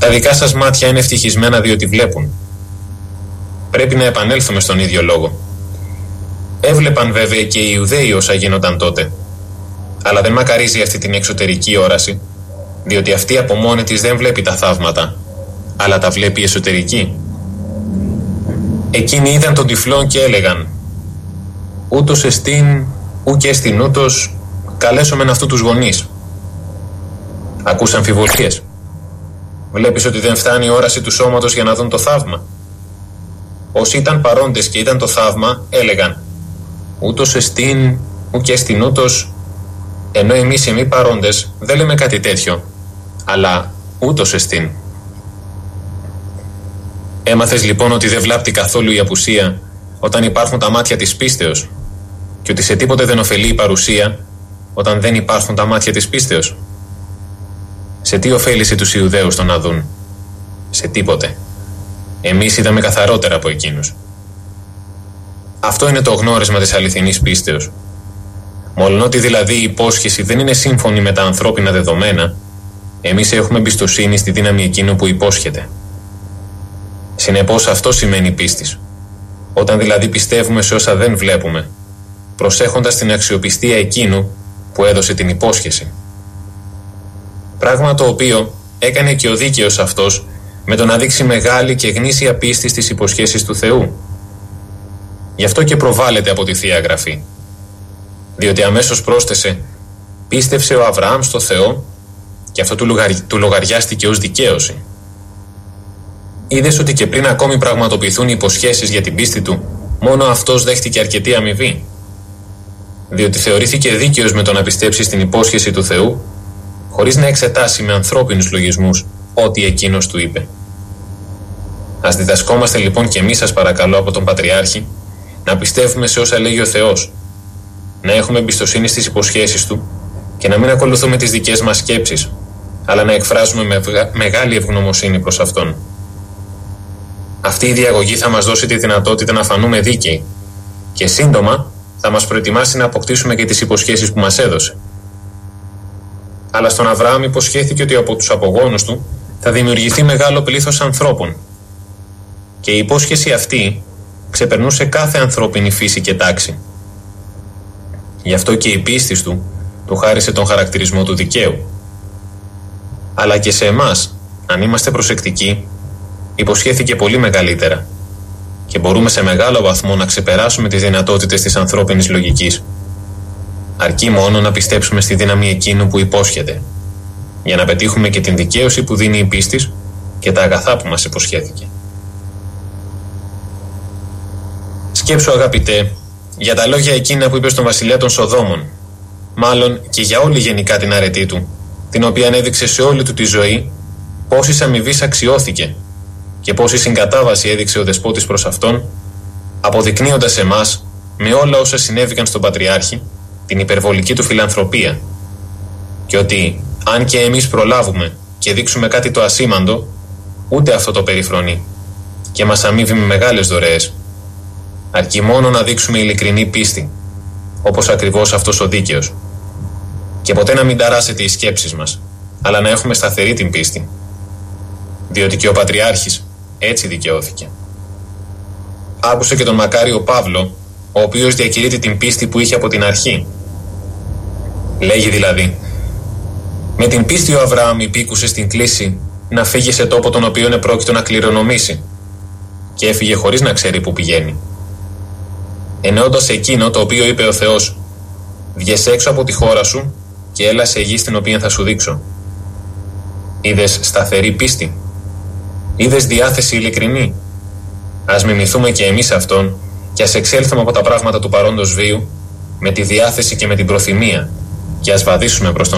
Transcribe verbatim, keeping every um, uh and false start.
Τα δικά σας μάτια είναι ευτυχισμένα διότι βλέπουν. Πρέπει να επανέλθουμε στον ίδιο λόγο. Έβλεπαν βέβαια και οι Ιουδαίοι όσα γίνονταν τότε. Αλλά δεν μακαρίζει αυτή την εξωτερική όραση, διότι αυτή από μόνη της δεν βλέπει τα θαύματα, αλλά τα βλέπει η εσωτερική. Εκείνοι είδαν τον τυφλόν και έλεγαν: ούτως εστίν, ου και εστίν ούτως, καλέσομεν αυτού τους γονείς. Ακούς αμφιβολίες. Βλέπεις ότι δεν φτάνει η όραση του σώματος για να δουν το θαύμα. Όσοι ήταν παρόντες και ήταν το θαύμα, έλεγαν: ούτως εστίν, ου και εστίν ούτως, ενώ εμείς οι μη παρόντες δεν λέμε κάτι τέτοιο, αλλά ούτως εστίν. Έμαθες λοιπόν ότι δεν βλάπτει καθόλου η απουσία όταν υπάρχουν τα μάτια της πίστεως, και ότι σε τίποτε δεν ωφελεί η παρουσία όταν δεν υπάρχουν τα μάτια της πίστεως. Σε τι ωφέλησε τους Ιουδαίους το να δουν? Σε τίποτε. Εμείς είδαμε καθαρότερα από εκείνους. Αυτό είναι το γνώρισμα της αληθινής πίστεως. Μολονότι δηλαδή η υπόσχεση δεν είναι σύμφωνη με τα ανθρώπινα δεδομένα, εμείς έχουμε εμπιστοσύνη στη δύναμη εκείνου που υπόσχεται. Συνεπώς αυτό σημαίνει πίστης. Όταν δηλαδή πιστεύουμε σε όσα δεν βλέπουμε, προσέχοντας την αξιοπιστία εκείνου που έδωσε την υπόσχεση. Πράγμα το οποίο έκανε και ο δίκαιος αυτός με το να δείξει μεγάλη και γνήσια πίστη στις υποσχέσεις του Θεού. Γι' αυτό και προβάλλεται από τη Θεία Γραφή. Διότι αμέσως πρόσθεσε: πίστευσε ο Αβραάμ στο Θεό και αυτό του, λογαρι... του λογαριάστηκε ως δικαίωση. Είδες ότι και πριν ακόμη πραγματοποιηθούν οι υποσχέσεις για την πίστη του, μόνο αυτός δέχτηκε αρκετή αμοιβή. Διότι θεωρήθηκε δίκαιος με το να πιστέψει στην υπόσχεση του Θεού, χωρίς να εξετάσει με ανθρώπινους λογισμούς ό,τι εκείνος του είπε. Ας διδασκόμαστε λοιπόν και εμείς, σας παρακαλώ, από τον Πατριάρχη, να πιστεύουμε σε όσα λέγει ο Θεός, να έχουμε εμπιστοσύνη στις υποσχέσεις του και να μην ακολουθούμε τις δικές μας σκέψεις, αλλά να εκφράζουμε με μεγάλη ευγνωμοσύνη προς Αυτόν. Αυτή η διαγωγή θα μας δώσει τη δυνατότητα να φανούμε δίκαιοι και σύντομα θα μας προετοιμάσει να αποκτήσουμε και τις υποσχέσεις που μας έδωσε. Αλλά στον Αβραάμ υποσχέθηκε ότι από τους απογόνους του θα δημιουργηθεί μεγάλο πλήθος ανθρώπων. Και η υπόσχεση αυτή ξεπερνούσε κάθε ανθρώπινη φύση και τάξη. Γι' αυτό και η πίστη του του χάρισε τον χαρακτηρισμό του δικαίου. Αλλά και σε εμάς, αν είμαστε προσεκτικοί, υποσχέθηκε πολύ μεγαλύτερα και μπορούμε σε μεγάλο βαθμό να ξεπεράσουμε τις δυνατότητες της ανθρώπινης λογικής. Αρκεί μόνο να πιστέψουμε στη δύναμη εκείνου που υπόσχεται, για να πετύχουμε και την δικαίωση που δίνει η πίστης και τα αγαθά που μας υποσχέθηκε. Σκέψου, αγαπητέ, για τα λόγια εκείνα που είπε στον βασιλιά των Σοδόμων, μάλλον και για όλη γενικά την αρετή του, την οποία έδειξε σε όλη του τη ζωή, πόσης αμοιβής αξιώθηκε και πόση συγκατάβαση έδειξε ο δεσπότης προς αυτόν, αποδεικνύοντας εμάς με όλα όσα συνέβηκαν στον Πατριάρχη την υπερβολική του φιλανθρωπία, και ότι αν και εμείς προλάβουμε και δείξουμε κάτι το ασήμαντο, ούτε αυτό το περιφρονεί και μας αμείβει με μεγάλες δωρεές. Αρκεί μόνο να δείξουμε ειλικρινή πίστη, όπως ακριβώς αυτός ο δίκαιος, και ποτέ να μην ταράσετε οι σκέψεις μας, αλλά να έχουμε σταθερή την πίστη, διότι και ο Πατριάρχης έτσι δικαιώθηκε. Άκουσε και τον μακάριο Παύλο, ο οποίος διακηρύττει την πίστη που είχε από την αρχή. Λέγει δηλαδή: με την πίστη ο Αβραάμ υπήκουσε στην κλίση να φύγει σε τόπο τον οποίο επρόκειτο να κληρονομήσει, και έφυγε χωρίς να ξέρει που πηγαίνει. Εννοώντας εκείνο το οποίο είπε ο Θεός: βγες έξω από τη χώρα σου και έλα σε γη στην οποία θα σου δείξω. Είδες σταθερή πίστη? Είδες διάθεση ειλικρινή? Ας μιμηθούμε και εμείς αυτόν και ας εξέλθουμε από τα πράγματα του παρόντος βίου με τη διάθεση και με την προθυμία, και ας βαδίσουμε προς τον